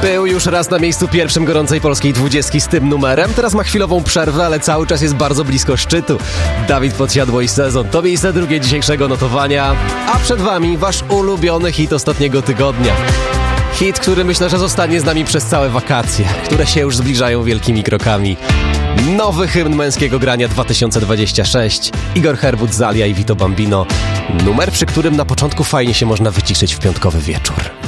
Był już raz na miejscu pierwszym gorącej polskiej 20 z tym numerem. Teraz ma chwilową przerwę, ale cały czas jest bardzo blisko szczytu. Dawid Podsiadło i Sezon to miejsce drugie dzisiejszego notowania. A przed wami wasz ulubiony hit ostatniego tygodnia. Hit, który myślę, że zostanie z nami przez całe wakacje, które się już zbliżają wielkimi krokami. Nowy hymn męskiego grania 2026. Igor Herbut, Zalia i Vito Bambino. Numer, przy którym na początku fajnie się można wyciszyć w piątkowy wieczór.